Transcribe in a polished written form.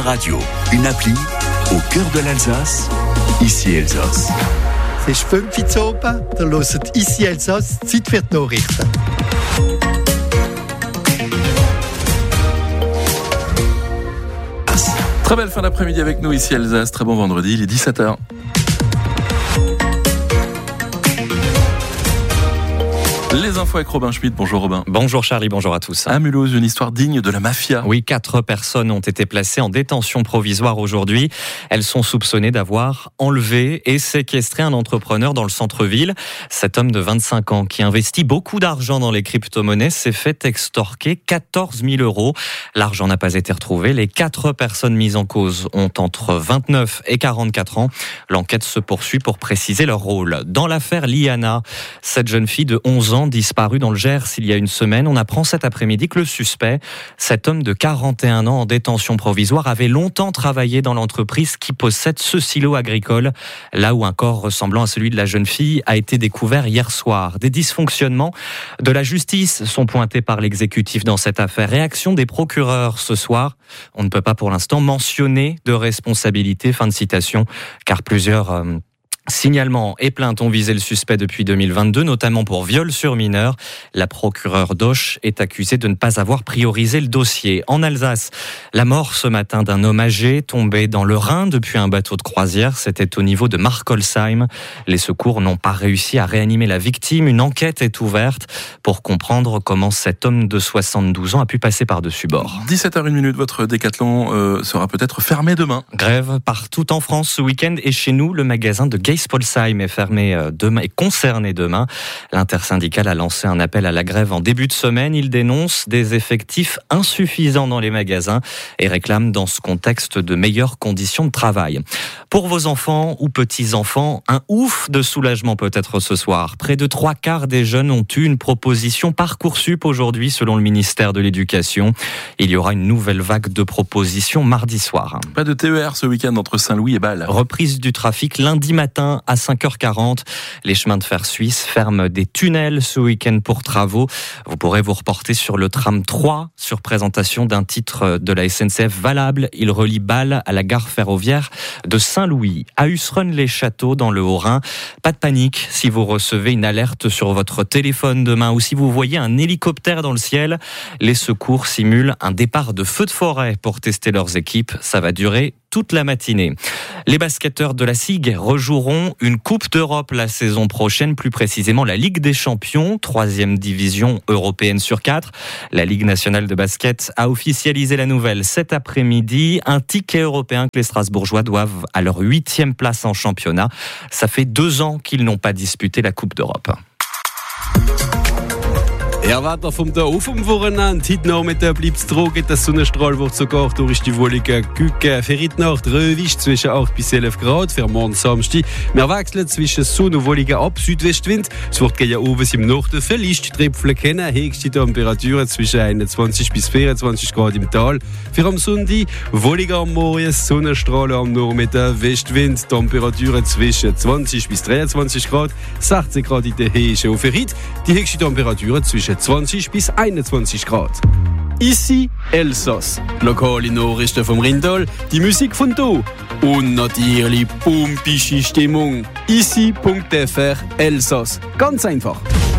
Radio, une appli au cœur de l'Alsace, ici Elsass. Es ist 5 Uhr oben, ihr hört «Ici Elsass», Zeit für die Nachrichten. Très belle fin d'après-midi avec nous ici Elsass, très bon vendredi, il est 17h. Les infos avec Robin Schmitt. Bonjour Robin. Bonjour Charlie, bonjour à tous. À Mulhouse, une histoire digne de la mafia. Oui, 4 personnes ont été placées en détention provisoire aujourd'hui. Elles sont soupçonnées d'avoir enlevé et séquestré un entrepreneur dans le centre-ville. Cet homme de 25 ans qui investit beaucoup d'argent dans les crypto-monnaies s'est fait extorquer 14 000 €. L'argent n'a pas été retrouvé. Les 4 personnes mises en cause ont entre 29 et 44 ans. L'enquête se poursuit pour préciser leur rôle. Dans l'affaire Liana, cette jeune fille de 11 ans disparu dans le Gers il y a une semaine. On apprend cet après-midi que le suspect, cet homme de 41 ans en détention provisoire, avait longtemps travaillé dans l'entreprise qui possède ce silo agricole, là où un corps ressemblant à celui de la jeune fille a été découvert hier soir. Des dysfonctionnements de la justice sont pointés par l'exécutif dans cette affaire. Réaction des procureurs ce soir. On ne peut pas pour l'instant mentionner de responsabilité, fin de citation, car plusieurs signalements et plaintes ont visé le suspect depuis 2022, notamment pour viol sur mineur. La procureure d'Auch est accusée de ne pas avoir priorisé le dossier. En Alsace, la mort ce matin d'un homme âgé tombé dans le Rhin depuis un bateau de croisière. C'était au niveau de Markolsheim. Les secours n'ont pas réussi à réanimer la victime. Une enquête est ouverte pour comprendre comment cet homme de 72 ans a pu passer par-dessus bord. 17h01, votre décathlon sera peut-être fermé demain. Grève partout en France ce week-end et chez nous, le magasin de Geispolsheim est fermé demain et concerné demain. L'intersyndicale a lancé un appel à la grève en début de semaine. Il dénonce des effectifs insuffisants dans les magasins et réclame dans ce contexte de meilleures conditions de travail. Pour vos enfants ou petits-enfants, un ouf de soulagement peut-être ce soir. Près de 3/4 des jeunes ont eu une proposition Parcoursup aujourd'hui selon le ministère de l'Éducation. Il y aura une nouvelle vague de propositions mardi soir. Pas de TER ce week-end entre Saint-Louis et Bâle. Reprise du trafic lundi matin à 5h40. Les chemins de fer suisses ferment des tunnels ce week-end pour travaux. Vous pourrez vous reporter sur le tram 3 sur présentation d'un titre de la SNCF valable. Il relie Bâle à la gare ferroviaire de Saint-Louis. À Husseron-les-Châteaux dans le Haut-Rhin. Pas de panique si vous recevez une alerte sur votre téléphone demain ou si vous voyez un hélicoptère dans le ciel. Les secours simulent un départ de feu de forêt pour tester leurs équipes. Ça va durer toute la matinée. Les basketteurs de la SIG rejoueront une Coupe d'Europe la saison prochaine, plus précisément la Ligue des Champions, 3e division européenne sur 4. La Ligue nationale de basket a officialisé la nouvelle cet après-midi. Un ticket européen que les Strasbourgeois doivent à leur 8e place en championnat. Ça fait 2 ans qu'ils n'ont pas disputé la Coupe d'Europe. Ja, Wetter vom da auf dem Wochenende. Heute Nachmittag bleibt es trocken. Der Sonnenstrahl wird sogar durch die wollige Küke. Für heute Nacht röwisch zwischen 8 bis 11 Grad. Für morgen Samstag. Wir wechseln zwischen Sonne und wolligen ab Südwestwind. Es wird gegen oben im Norden vielleicht Tröpfchen kennen. Höchste Temperaturen zwischen 21 bis 24 Grad im Tal. Für am Sonntag wolliger am Morgen, Sonnenstrahlen am Nachmittag, Westwind. Temperaturen zwischen 20 bis 23 Grad. 16 Grad in der Höhe. Und für heute die höchste Temperaturen zwischen 20 bis 21 Grad. Ici Elsass. Lokale Nachrichten vom Rindal, die Musik von do und natürlich pumpische Stimmung. Ici.fr Elsass. Ganz einfach.